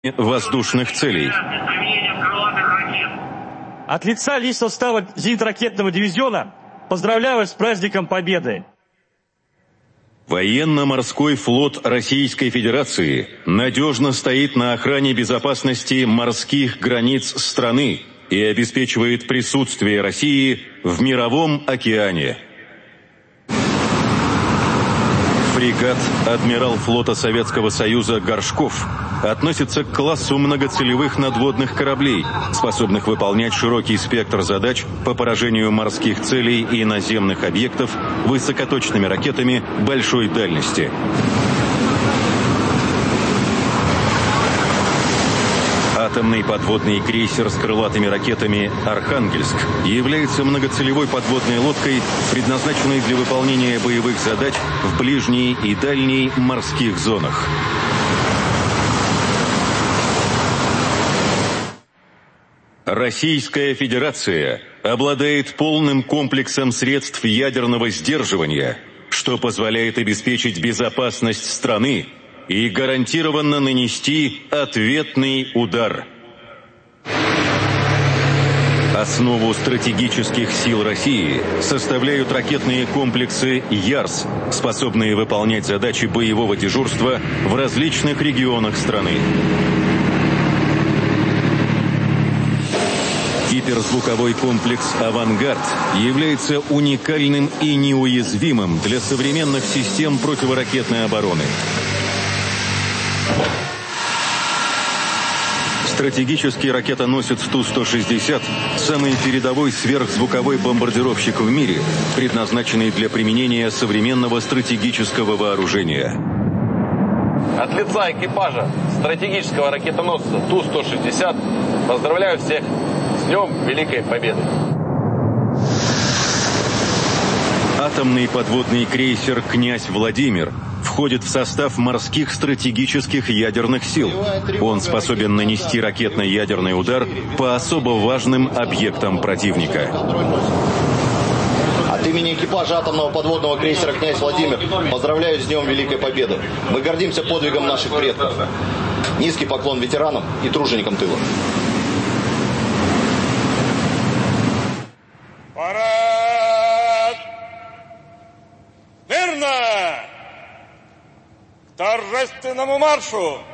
воздушных целей. От лица личного состава зенитно-ракетного дивизиона поздравляю вас с праздником Победы. Военно-морской флот Российской Федерации надежно стоит на охране безопасности морских границ страны и обеспечивает присутствие России в мировом океане. Фрегат «Адмирал флота Советского Союза» «Горшков» относится к классу многоцелевых надводных кораблей, способных выполнять широкий спектр задач по поражению морских целей и наземных объектов высокоточными ракетами большой дальности. Атомный подводный крейсер с крылатыми ракетами «Архангельск» является многоцелевой подводной лодкой, предназначенной для выполнения боевых задач в ближней и дальней морских зонах. Российская Федерация обладает полным комплексом средств ядерного сдерживания, что позволяет обеспечить безопасность страны и гарантированно нанести ответный удар. Основу стратегических сил России составляют ракетные комплексы «Ярс», способные выполнять задачи боевого дежурства в различных регионах страны. Гиперзвуковой комплекс «Авангард» является уникальным и неуязвимым для современных систем противоракетной обороны. Стратегический ракетоносец Ту-160 – самый передовой сверхзвуковой бомбардировщик в мире, предназначенный для применения современного стратегического вооружения. От лица экипажа стратегического ракетоносца Ту-160 поздравляю всех с Днем Великой Победы! Атомный подводный крейсер «Князь Владимир» входит в состав морских стратегических ядерных сил. Он способен нанести ракетно-ядерный удар по особо важным объектам противника. От имени экипажа атомного подводного крейсера «Князь Владимир» поздравляю с Днем Великой Победы. Мы гордимся подвигом наших предков. Низкий поклон ветеранам и труженикам тыла. Парад! Верно! К торжественному маршу!